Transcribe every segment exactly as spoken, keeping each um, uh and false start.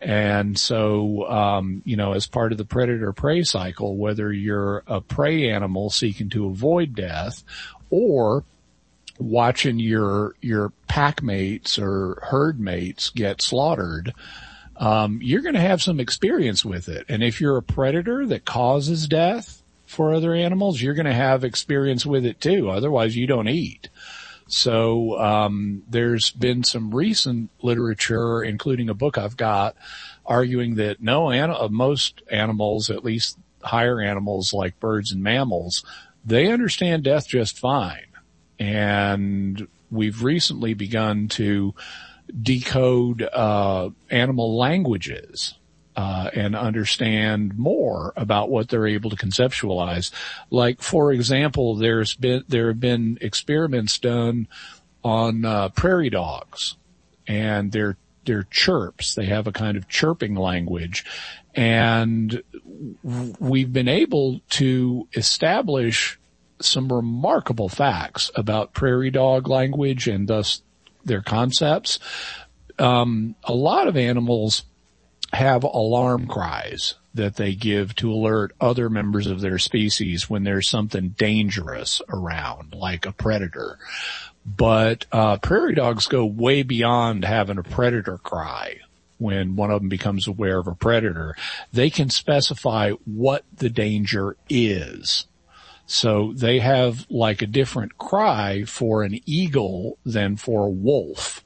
And so, um, you know, as part of the predator-prey cycle, whether you're a prey animal seeking to avoid death or watching your, your pack mates or herd mates get slaughtered, um, you're going to have some experience with it. And if you're a predator that causes death for other animals, you're going to have experience with it too. Otherwise, you don't eat. So, um, there's been some recent literature, including a book I've got, arguing that no, an- most animals, at least higher animals like birds and mammals, they understand death just fine. And we've recently begun to decode, uh, animal languages, uh, and understand more about what they're able to conceptualize. Like, for example, there's been, there have been experiments done on, uh, prairie dogs and their, their chirps. They have a kind of chirping language, and we've been able to establish some remarkable facts about prairie dog language and thus their concepts. Um, a lot of animals have alarm cries that they give to alert other members of their species when there's something dangerous around, like a predator. But, uh, prairie dogs go way beyond having a predator cry. When one of them becomes aware of a predator, they can specify what the danger is. So they have like a different cry for an eagle than for a wolf.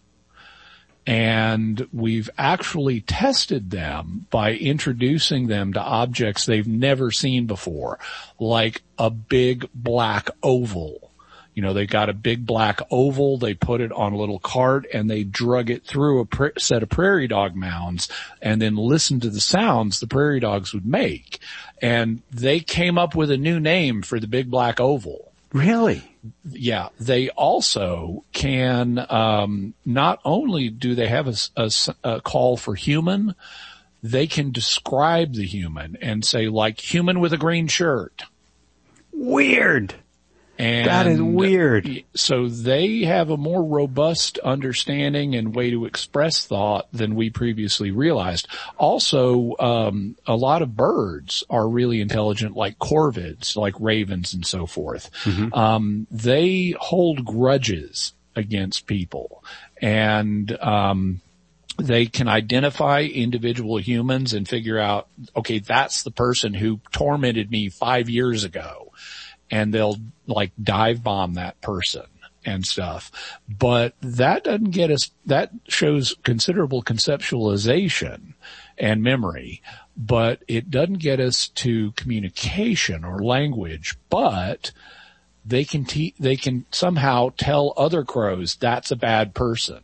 And we've actually tested them by introducing them to objects they've never seen before, like a big black oval. You know, they got a big black oval, they put it on a little cart, and they drug it through a pra- set of prairie dog mounds and then listened to the sounds the prairie dogs would make. And they came up with a new name for the big black oval. Really? Yeah. They also can, um, not only do they have a, a, a call for human, they can describe the human and say, like, human with a green shirt. Weird. And that is weird. So they have a more robust understanding and way to express thought than we previously realized. Also, um, a lot of birds are really intelligent, like corvids, like ravens and so forth. Mm-hmm. Um, they hold grudges against people, and um, they can identify individual humans and figure out, okay, that's the person who tormented me five years ago. And they'll like dive bomb that person and stuff. But that doesn't get us, that shows considerable conceptualization and memory, but it doesn't get us to communication or language. But they can te- they can somehow tell other crows that's a bad person.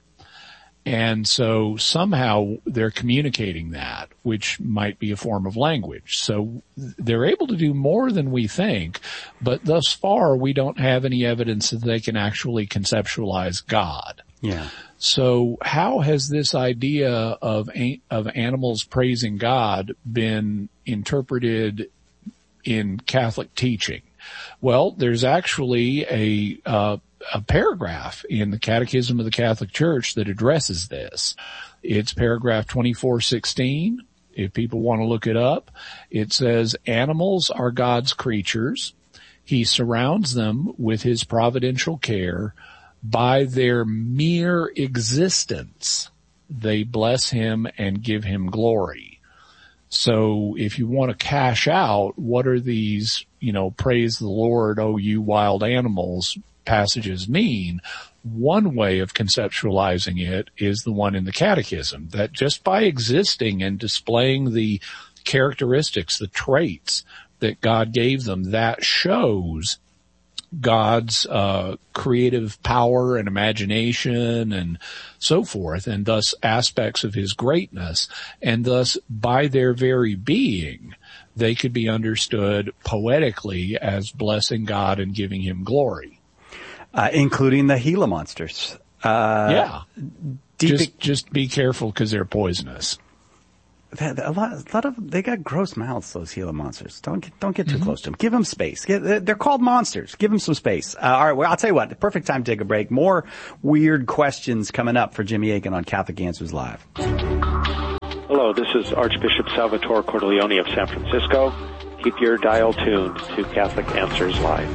And so somehow they're communicating that, which might be a form of language. So they're able to do more than we think, but thus far we don't have any evidence that they can actually conceptualize God. Yeah. So how has this idea of of animals praising God been interpreted in Catholic teaching? Well, there's actually a uh a paragraph in the Catechism of the Catholic Church that addresses this. It's paragraph twenty-four sixteen. If people want to look it up, it says, animals are God's creatures. He surrounds them with his providential care. By their mere existence, they bless him and give him glory. So if you want to cash out, what are these, you know, praise the Lord, oh you wild animals passages mean? One way of conceptualizing it is the one in the Catechism, that just by existing and displaying the characteristics, the traits that God gave them, that shows God's uh creative power and imagination and so forth, and thus aspects of his greatness, and thus by their very being they could be understood poetically as blessing God and giving him glory. Uh, including the Gila monsters. Uh, yeah. Deep just, just be careful because they're poisonous. A lot, a lot of, they got gross mouths, those Gila monsters. Don't get, don't get too mm-hmm. close to them. Give them space. Get, they're called monsters. Give them some space. Uh, all right. Well, I'll tell you what, the perfect time to take a break. More weird questions coming up for Jimmy Akin on Catholic Answers Live. Hello, this is Archbishop Salvatore Cordileone of San Francisco. Keep your dial tuned to Catholic Answers Live.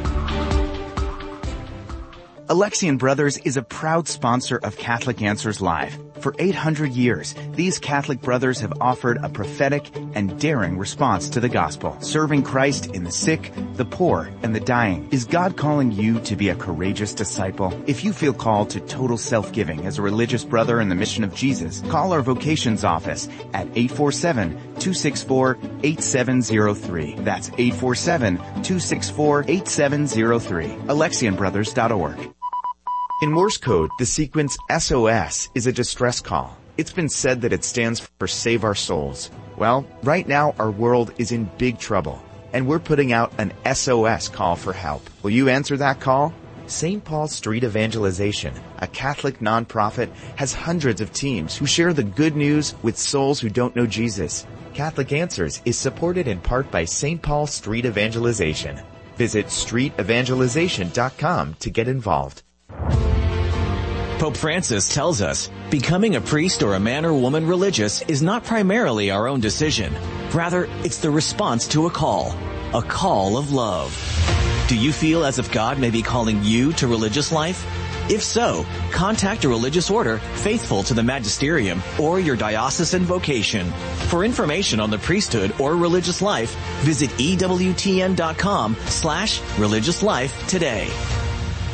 Alexian Brothers is a proud sponsor of Catholic Answers Live. For eight hundred years, these Catholic brothers have offered a prophetic and daring response to the gospel, serving Christ in the sick, the poor, and the dying. Is God calling you to be a courageous disciple? If you feel called to total self-giving as a religious brother in the mission of Jesus, call our vocations office at eight four seven, two six four, eight seven zero three. That's eight four seven, two six four, eight seven zero three. Alexian Brothers dot org. In Morse code, the sequence S O S is a distress call. It's been said that it stands for Save Our Souls. Well, right now our world is in big trouble, and we're putting out an S O S call for help. Will you answer that call? Saint Paul Street Evangelization, a Catholic nonprofit, has hundreds of teams who share the good news with souls who don't know Jesus. Catholic Answers is supported in part by Saint Paul Street Evangelization. Visit street evangelization dot com to get involved. Pope Francis tells us, becoming a priest or a man or woman religious is not primarily our own decision. Rather, it's the response to a call, a call of love. Do you feel as if God may be calling you to religious life? If so, contact a religious order faithful to the magisterium or your diocesan vocation. For information on the priesthood or religious life, visit E W T N dot com slash religious life today.